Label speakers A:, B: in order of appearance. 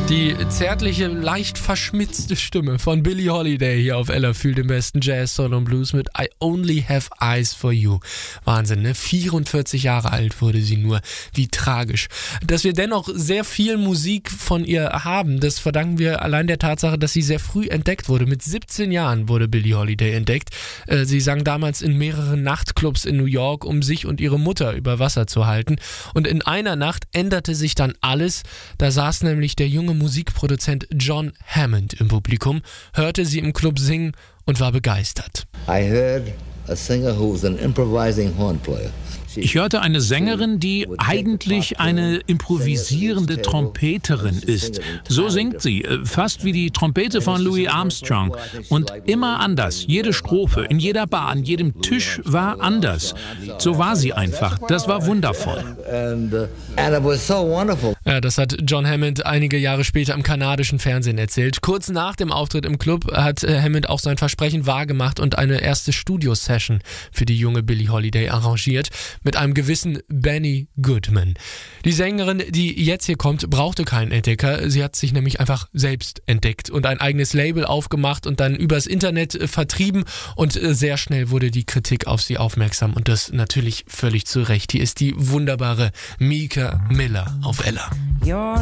A: Die zärtliche, leicht verschmitzte Stimme von Billie Holiday hier auf Ella fühlt den besten Jazz, Soul und Blues mit I Only Have Eyes for You. Wahnsinn, ne? 44 Jahre alt wurde sie nur. Wie tragisch. Dass wir dennoch sehr viel Musik von ihr haben, das verdanken wir allein der Tatsache, dass sie sehr früh entdeckt wurde. Mit 17 Jahren wurde Billie Holiday entdeckt. Sie sang damals in mehreren Nachtclubs in New York, um sich und ihre Mutter über Wasser zu halten. Und in einer Nacht änderte sich dann alles. Da saß nämlich der junge Musikproduzent John Hammond im Publikum, hörte sie im Club singen und war begeistert.
B: I heard a singer who was an improvising horn player.
C: Ich hörte eine Sängerin, die eigentlich eine improvisierende Trompeterin ist. So singt sie, fast wie die Trompete von Louis Armstrong. Und immer anders. Jede Strophe, in jeder Bar, an jedem Tisch war anders. So war sie einfach. Das war wundervoll.
A: Ja, das hat John Hammond einige Jahre später im kanadischen Fernsehen erzählt. Kurz nach dem Auftritt im Club hat Hammond auch sein Versprechen wahrgemacht und eine erste Studio-Session für die junge Billie Holiday arrangiert. Mit einem gewissen Benny Goodman. Die Sängerin, die jetzt hier kommt, brauchte keinen Entdecker. Sie hat sich nämlich einfach selbst entdeckt und ein eigenes Label aufgemacht und dann übers Internet vertrieben. Und sehr schnell wurde die Kritik auf sie aufmerksam. Und das natürlich völlig zu Recht. Hier ist die wunderbare Mika Miller auf Ella.